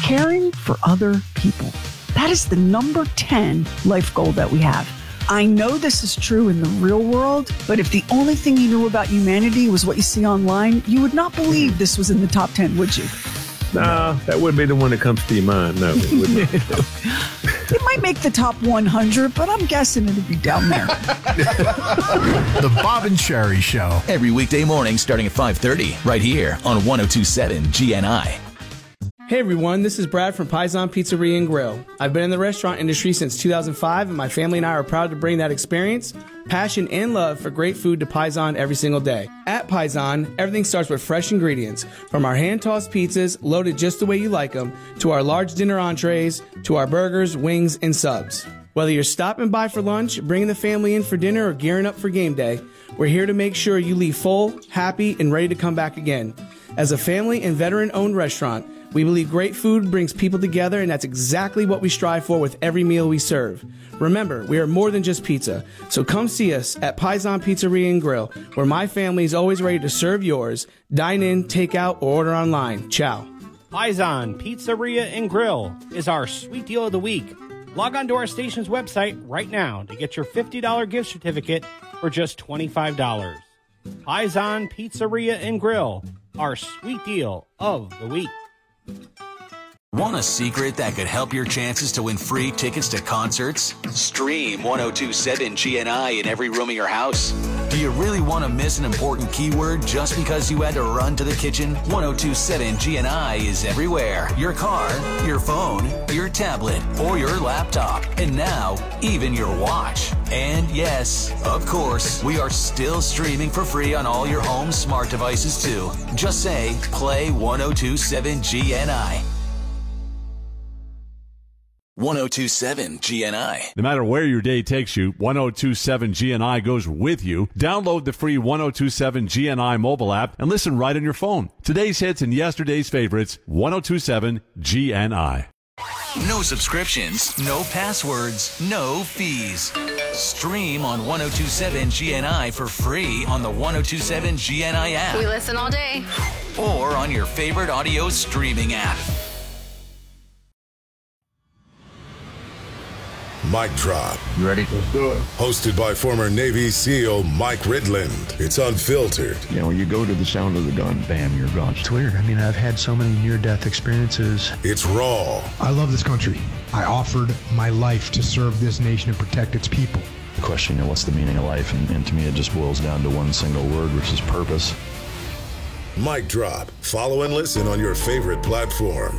caring for other people. That is the number 10 life goal that we have. I know this is true in the real world, but if the only thing you knew about humanity was what you see online, you would not believe this was in the top 10, would you? Nah, that wouldn't be the one that comes to your mind. No, it would not. It might make the top 100, but I'm guessing it'll be down there. The Bob and Sherry Show. Every weekday morning starting at 5:30, right here on 102.7 GNI. Hey everyone, this is Brad from Paisan Pizzeria and Grill. I've been in the restaurant industry since 2005, and my family and I are proud to bring that experience, passion, and love for great food to Paisan every single day. At Paisan, everything starts with fresh ingredients, from our hand-tossed pizzas, loaded just the way you like them, to our large dinner entrees, to our burgers, wings, and subs. Whether you're stopping by for lunch, bringing the family in for dinner, or gearing up for game day, we're here to make sure you leave full, happy, and ready to come back again. As a family and veteran-owned restaurant, we believe great food brings people together, and that's exactly what we strive for with every meal we serve. Remember, we are more than just pizza, so come see us at Paisan Pizzeria and Grill, where my family is always ready to serve yours. Dine in, take out, or order online. Ciao. Paisan Pizzeria and Grill is our sweet deal of the week. Log on to our station's website right now to get your $50 gift certificate for just $25. Paisan Pizzeria and Grill, our sweet deal of the week. Want a secret that could help your chances to win free tickets to concerts? Stream 102.7 GNI in every room of your house. Do you really want to miss an important keyword just because you had to run to the kitchen? 102.7 GNI is everywhere. Your car, your phone, your tablet, or your laptop. And now, even your watch. And yes, of course, we are still streaming for free on all your home smart devices too. Just say, play 102.7 GNI. 102.7 GNI. No matter where your day takes you, 102.7 GNI goes with you. Download the free 102.7 GNI mobile app and listen right on your phone. Today's hits and yesterday's favorites, 102.7 GNI. No subscriptions, no passwords, no fees. Stream on 102.7 GNI for free on the 102.7 GNI app. We listen all day. Or on your favorite audio streaming app. Mic Drop. You ready? Let's do it. Hosted by former Navy SEAL Mike Ridland. It's unfiltered. You know, when you go to the sound of the gun, bam, you're gone. It's weird. I mean, I've had so many near-death experiences. It's raw. I love this country. I offered my life to serve this nation and protect its people. The question, what's the meaning of life? And to me, it just boils down to one single word, which is purpose. Mic Drop. Follow and listen on your favorite platform.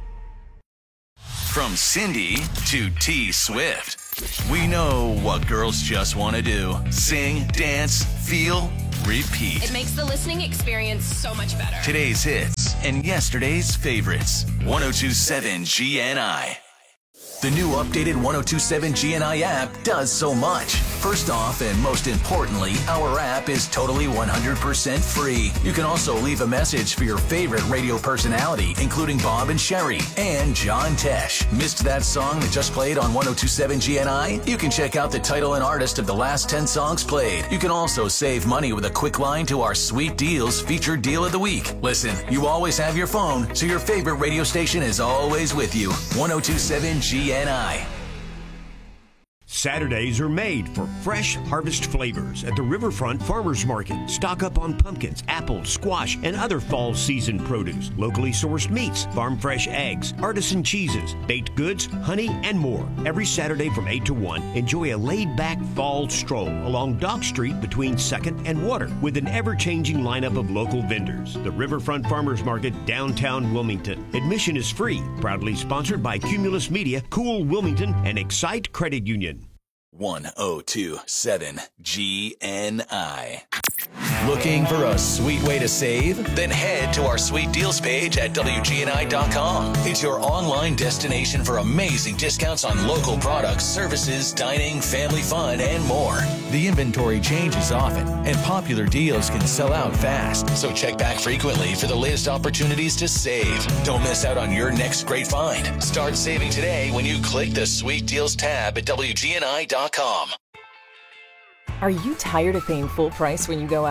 From Cindy to T Swift, we know what girls just want to do. Sing, dance, feel, repeat. It makes the listening experience so much better. Today's hits and yesterday's favorites. 102.7 GNI. The new updated 102.7 GNI app does so much. First off, and most importantly, our app is totally 100% free. You can also leave a message for your favorite radio personality, including Bob and Sherry and John Tesh. Missed that song that just played on 102.7 GNI? You can check out the title and artist of the last 10 songs played. You can also save money with a quick line to our Sweet Deals featured deal of the week. Listen, you always have your phone, so your favorite radio station is always with you. 102.7 GNI. Saturdays are made for fresh harvest flavors at the Riverfront Farmers Market. Stock up on pumpkins, apples, squash, and other fall season produce. Locally sourced meats, farm fresh eggs, artisan cheeses, baked goods, honey, and more. Every Saturday from 8 to 1, enjoy a laid-back fall stroll along Dock Street between 2nd and Water with an ever-changing lineup of local vendors. The Riverfront Farmers Market, downtown Wilmington. Admission is free. Proudly sponsored by Cumulus Media, Cool Wilmington, and Excite Credit Union. 102.7 GNI. Looking for a sweet way to save? Then head to our Sweet Deals page at WGNI.com. It's your online destination for amazing discounts on local products, services, dining, family fun, and more. The inventory changes often, and popular deals can sell out fast. So check back frequently for the latest opportunities to save. Don't miss out on your next great find. Start saving today when you click the Sweet Deals tab at WGNI.com. Are you tired of paying full price when you go out?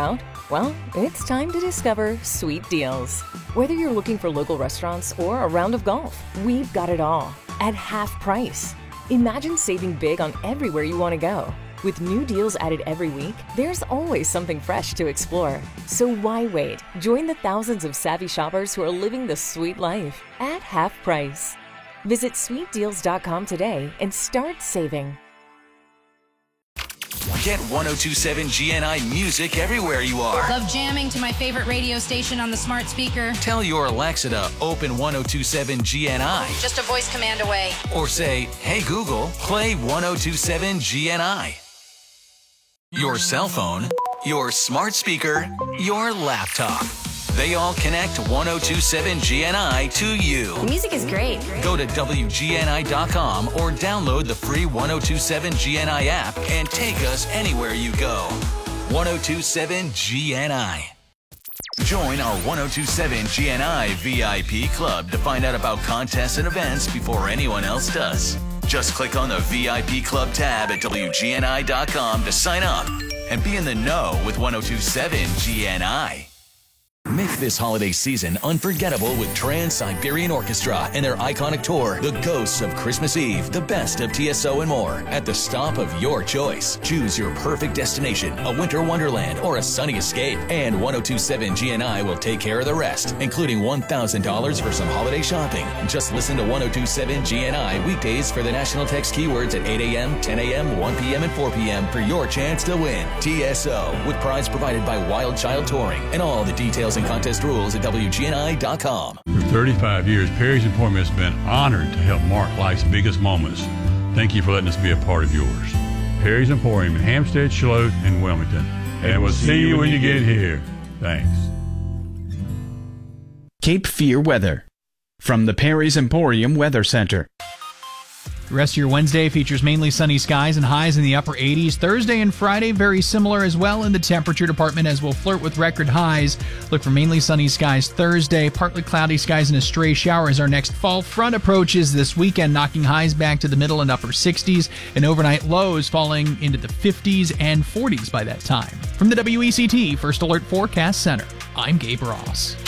Well, it's time to discover Sweet Deals. Whether you're looking for local restaurants or a round of golf, we've got it all at half price. Imagine saving big on everywhere you want to go. With new deals added every week, there's always something fresh to explore. So why wait? Join the thousands of savvy shoppers who are living the sweet life at half price. Visit sweetdeals.com today and start saving. Get 102.7 GNI music everywhere you are. Love jamming to my favorite radio station on the smart speaker. Tell your Alexa to open 102.7 GNI. Just a voice command away. Or say, hey Google, play 102.7 GNI. Your cell phone, your smart speaker, your laptop. They all connect 102.7 GNI to you. The music is great. Go to WGNI.com or download the free 102.7 GNI app and take us anywhere you go. 102.7 GNI. Join our 102.7 GNI VIP club to find out about contests and events before anyone else does. Just click on the VIP Club tab at WGNI.com to sign up and be in the know with 102.7 GNI. Make this holiday season unforgettable with Trans-Siberian Orchestra and their iconic tour, The Ghosts of Christmas Eve, the best of TSO and more, at the stop of your choice. Choose your perfect destination, a winter wonderland or a sunny escape, and 102.7 GNI will take care of the rest, including $1,000 for some holiday shopping. Just listen to 102.7 GNI weekdays for the national text keywords at 8 a.m., 10 a.m., 1 p.m., and 4 p.m. for your chance to win. TSO, with prize provided by Wild Child Touring, and all the details and contest rules at WGNI.com. For 35 years, Perry's Emporium has been honored to help mark life's biggest moments. Thank you for letting us be a part of yours. Perry's Emporium in Hampstead, Charlotte, and Wilmington. And we'll see you when you get here. Thanks. Cape Fear weather from the Perry's Emporium Weather Center. The rest of your Wednesday features mainly sunny skies and highs in the upper 80s. Thursday and Friday very similar as well in the temperature department, as we'll flirt with record highs. Look for mainly sunny skies Thursday, partly cloudy skies and a stray shower as our next fall front approaches this weekend, knocking highs back to the middle and upper 60s and overnight lows falling into the 50s and 40s by that time. From the WECT First Alert Forecast Center, I'm Gabe Ross.